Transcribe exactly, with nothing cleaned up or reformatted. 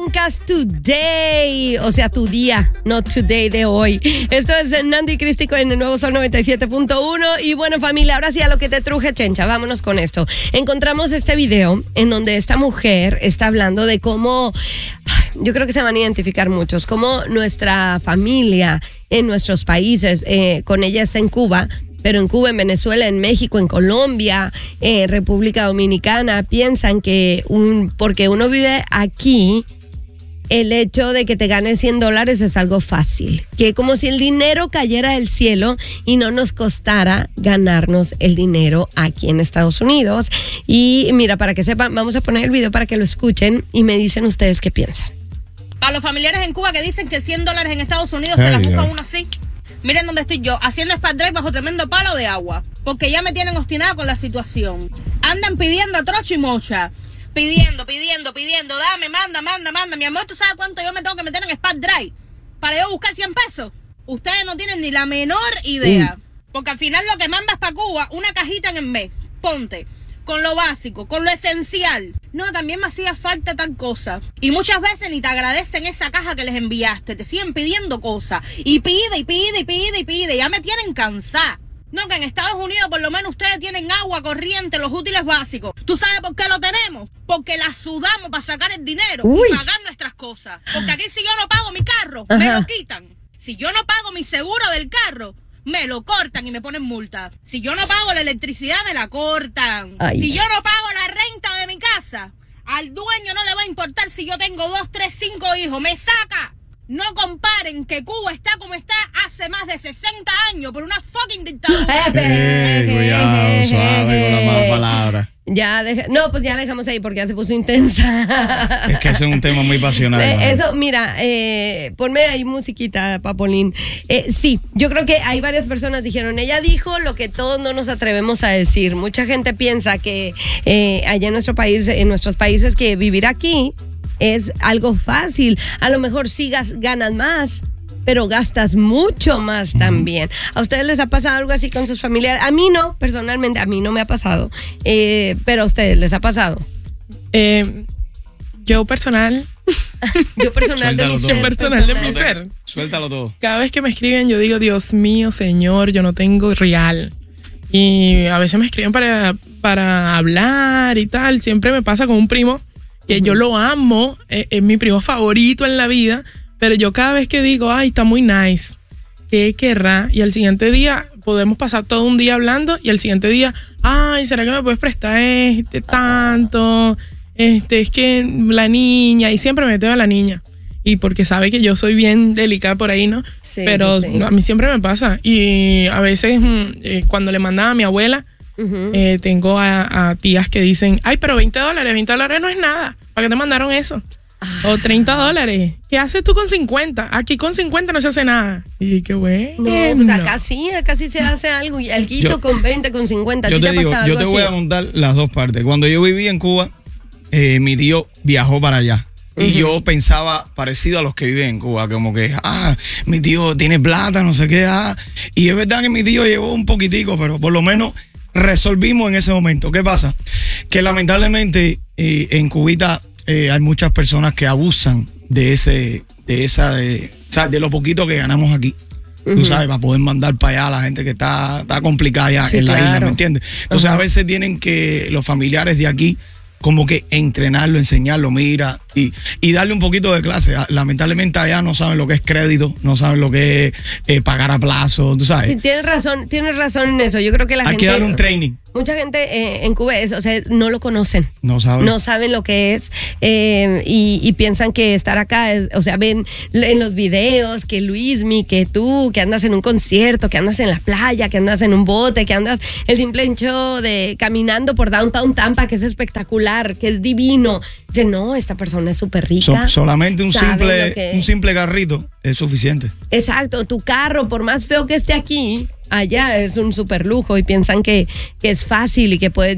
arrancas today, o sea, tu día, no today de hoy. Esto es Nandi Crístico en el Nuevo Sol noventa y siete punto uno. Y bueno, familia, ahora sí a lo que te truje, chencha, vámonos con esto. Encontramos este video en donde esta mujer está hablando de cómo, yo creo que se van a identificar muchos, cómo nuestra familia en nuestros países, eh, con ella está en Cuba, pero en Cuba, en Venezuela, en México, en Colombia, en República Dominicana, piensan que un, porque uno vive aquí, el hecho de que te ganes cien dólares es algo fácil. Que como si el dinero cayera del cielo y no nos costara ganarnos el dinero aquí en Estados Unidos. Y mira, para que sepan, vamos a poner el video para que lo escuchen y me dicen ustedes qué piensan. Para los familiares en Cuba que dicen que cien dólares en Estados Unidos se las buscan uno así. Miren dónde estoy yo, haciendo Spat Drive bajo tremendo palo de agua. Porque ya me tienen obstinada con la situación. Andan pidiendo a trocho y mocha. Pidiendo, pidiendo, pidiendo. Dame, manda, manda, manda. Mi amor, ¿tú sabes cuánto yo me tengo que meter en Spat Drive para yo buscar cien pesos? Ustedes no tienen ni la menor idea. Mm. Porque al final lo que mandas para Cuba, una cajita en el mes. Ponte. Con lo básico, con lo esencial. No, también me hacía falta tal cosa. Y muchas veces ni te agradecen esa caja que les enviaste. Te siguen pidiendo cosas. Y pide, y pide, y pide, y pide. Ya me tienen cansada. No, que en Estados Unidos por lo menos ustedes tienen agua, corriente, los útiles básicos. ¿Tú sabes por qué lo tenemos? Porque la sudamos para sacar el dinero. Uy. Y pagar nuestras cosas. Porque aquí si yo no pago mi carro, ajá, me lo quitan. Si yo no pago mi seguro del carro, me lo cortan y me ponen multa. Si yo no pago la electricidad, me la cortan. Ay. Si yo no pago la renta de mi casa, al dueño no le va a importar si yo tengo dos, tres, cinco hijos. ¡Me saca! No comparen que Cuba está como está hace más de sesenta años por una fucking dictadura. Eh, cuidado, suave con la mala palabra. Ya, deja, no, pues ya dejamos ahí porque ya se puso intensa. Es que ese es un tema muy pasional. Eh, eso, mira, eh, ponme ahí musiquita, Papolín. Eh, sí, yo creo que hay varias personas dijeron, ella dijo lo que todos no nos atrevemos a decir. Mucha gente piensa que eh, allá en nuestro país, en nuestros países, que vivir aquí es algo fácil. A lo mejor sí ganas más, pero gastas mucho más también. ¿A ustedes les ha pasado algo así con sus familiares? A mí no, personalmente, a mí no me ha pasado. Eh, pero a ustedes les ha pasado. Eh, yo personal. yo personal de mi yo ser. Personal, personal de mi ser. Suéltalo todo. Cada vez que me escriben, yo digo, Dios mío, Señor, yo no tengo real. Y a veces me escriben para, para hablar y tal. Siempre me pasa con un primo que uh-huh. yo lo amo, es, es mi primo favorito en la vida. Pero yo cada vez que digo, ay, está muy nice, ¿qué querrá? Y al siguiente día podemos pasar todo un día hablando y al siguiente día, ay, ¿será que me puedes prestar este tanto? Este, es que la niña, y siempre me meteo a la niña. Y porque sabe que yo soy bien delicada por ahí, ¿no? Sí, pero sí, sí. a mí siempre me pasa. Y a veces eh, cuando le mandaba a mi abuela, uh-huh. eh, tengo a, a tías que dicen, ay, pero veinte dólares, veinte dólares no es nada. ¿Para qué te mandaron eso? O treinta dólares. ¿Qué haces tú con cincuenta? Aquí con cincuenta no se hace nada. Y qué bueno. No, pues acá sí, acá sí se hace algo. Y alguito con veinte, con cincuenta. Yo te, te, digo, ha yo te así? voy a contar las dos partes. Cuando yo vivía en Cuba, eh, mi tío viajó para allá. Uh-huh. Y yo pensaba parecido a los que viven en Cuba. Como que, ah, mi tío tiene plata, no sé qué. Ah. Y es verdad que mi tío llevó un poquitico, pero por lo menos resolvimos en ese momento. ¿Qué pasa? Que lamentablemente eh, en Cubita Eh, hay muchas personas que abusan de ese, de esa, de, o sea, de lo poquito que ganamos aquí. Uh-huh. Tú sabes, para poder mandar para allá a la gente que está, está complicada ya sí, en la claro. isla, ¿me entiendes? Entonces, uh-huh. a veces tienen que los familiares de aquí como que entrenarlo, enseñarlo, mira, y, y darle un poquito de clase. Lamentablemente allá no saben lo que es crédito, no saben lo que es eh, pagar a plazo, tú sabes. Sí, tienes razón, tienes razón en eso. Yo creo que la Hay gente... Hay que darle un training. Mucha gente eh, en Cuba, es, o sea, no lo conocen. No saben. No saben lo que es eh, y, y piensan que estar acá, es, o sea, ven en los videos que Luismi, que tú, que andas en un concierto, que andas en la playa, que andas en un bote, que andas el simple hecho de caminando por Downtown Tampa, que es espectacular, que es divino. Dice, no, esta persona es súper rica. So, solamente un simple, que... un simple carrito es suficiente. Exacto, tu carro, por más feo que esté aquí, allá es un súper lujo y piensan que, que es fácil y que puedes